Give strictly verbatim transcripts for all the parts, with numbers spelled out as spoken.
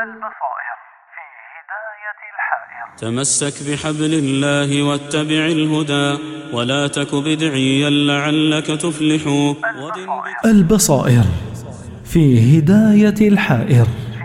البصائر في هداية الحائر. تمسك بحبل الله واتبع الهدى ولا تك بدعيا لعلك تفلح. البصائر في هداية الحائر.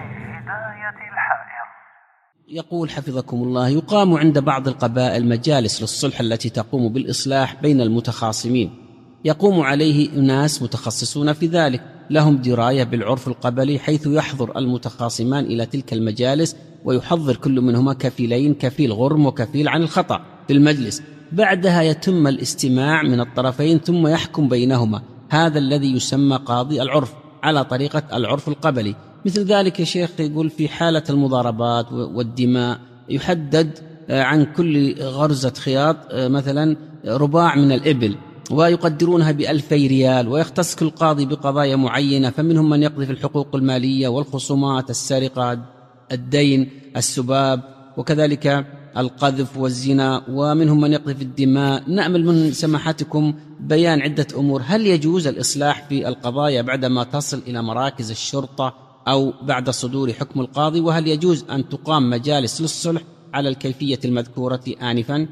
يقول حفظكم الله: يقام عند بعض القبائل مجالس للصلح التي تقوم بالإصلاح بين المتخاصمين، يقوم عليه أناس متخصصون في ذلك لهم دراية بالعرف القبلي، حيث يحضر المتخاصمان إلى تلك المجالس ويحضر كل منهما كفيلين، كفيل غرم وكفيل عن الخطأ في المجلس. بعدها يتم الاستماع من الطرفين ثم يحكم بينهما، هذا الذي يسمى قاضي العرف على طريقة العرف القبلي. مثل ذلك يا شيخ يقول في حالة المضاربات والدماء يحدد عن كل غرزة خياط مثلا رباع من الإبل ويقدرونها بألفي ريال، ويختص كل قاضي بقضايا معينة، فمنهم من يقضي في الحقوق المالية والخصومات، السرقة، الدين، السباب، وكذلك القذف والزنا، ومنهم من يقضي في الدماء. نأمل من سماحتكم بيان عدة أمور: هل يجوز الإصلاح في القضايا بعدما تصل إلى مراكز الشرطة أو بعد صدور حكم القاضي؟ وهل يجوز أن تقام مجالس للصلح على الكيفية المذكورة آنفا؟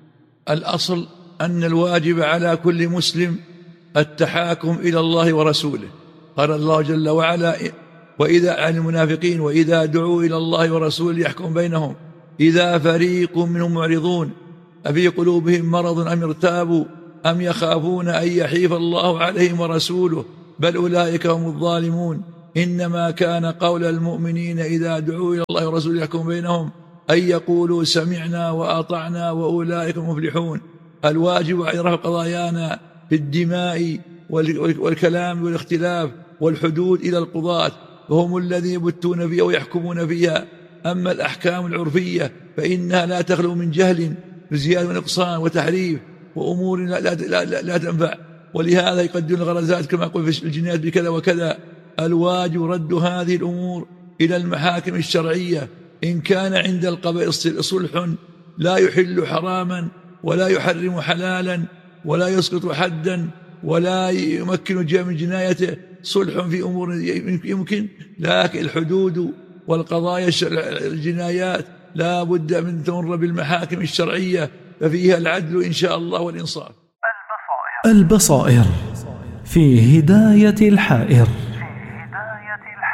الأصل أن الواجب على كل مسلم التحاكم إلى الله ورسوله. قال الله جل وعلا: وإذا عن المنافقين وإذا دعوا إلى الله ورسوله يحكم بينهم إذا فريق منهم معرضون أفي قلوبهم مرض أم ارتابوا أم يخافون أن يحيف الله عليهم ورسوله بل أولئك هم الظالمون. إنما كان قول المؤمنين إذا دعوا إلى الله ورسوله يحكم بينهم أن يقولوا سمعنا وأطعنا وأولئك مفلحون. الواجب على رفع قضايانا في الدماء والكلام والاختلاف والحدود إلى القضاة، وهم الذين يبتون فيها ويحكمون فيها. أما الأحكام العرفية فإنها لا تخلو من جهل بزيادة ونقصان وتحريف وأمور لا, لا, لا, لا, لا تنفع، ولهذا يقدرون الغرزات كما قل في الجنايات بكذا وكذا. الواجب رد هذه الأمور إلى المحاكم الشرعية. إن كان عند القبائل صلح لا يحل حراما ولا يحرم حلالا ولا يسقط حدا ولا يمكن جاء من جنايته، صلح في أمور يمكن، لكن الحدود والقضايا الجنايات لا بد من تمر بالمحاكم الشرعية ففيها العدل إن شاء الله والإنصاف. البصائر في هداية الحائر.